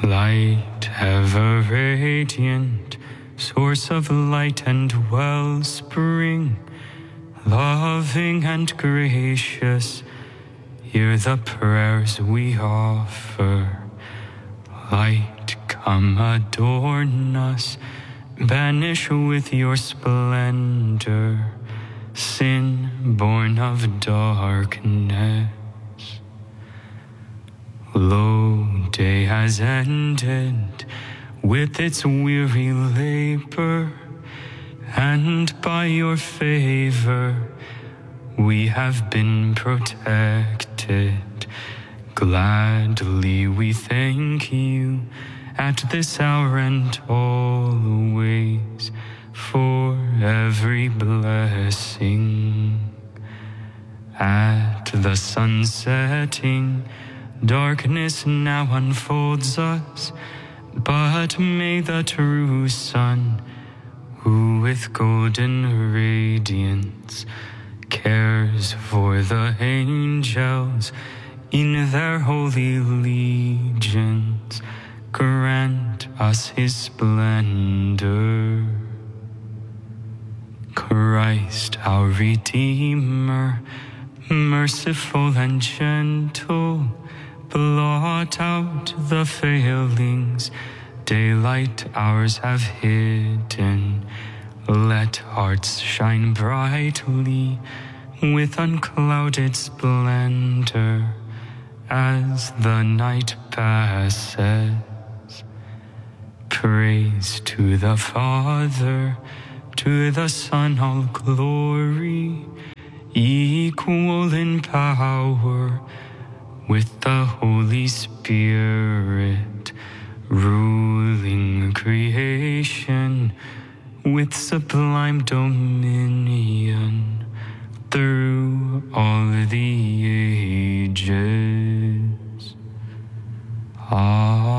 Light ever radiant, source of light and wellspring, loving and gracious, hear the prayers we offer. Light, come adorn us, banish with your splendor sin born of darkness. Lo, day has ended with its weary labor, and by your favor we have been protected. Gladly we thank you at this hour and always for every blessing. At the sun setting, darkness now unfolds us, but may the true sun, who with golden radiance cares for the angels in their holy legions, grant us his splendor. Christ, our Redeemer, merciful and gentle, blot out the failings daylight hours have hidden. Let hearts shine brightly with unclouded splendor as the night passes. Praise to the Father, to the Son all glory, equal in power with the Holy Spirit, ruling creation with sublime dominion through all the ages. Amen.